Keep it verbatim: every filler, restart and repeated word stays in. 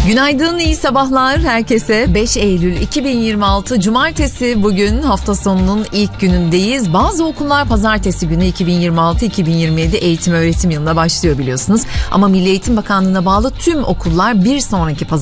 Günaydın, iyi sabahlar herkese. beş Eylül iki bin yirmi altı Cumartesi, bugün hafta sonunun ilk günündeyiz. Bazı okullar pazartesi günü iki bin yirmi altı iki bin yirmi yedi eğitim öğretim yılına başlıyor biliyorsunuz. Ama Milli Eğitim Bakanlığı'na bağlı tüm okullar bir sonraki pazartesi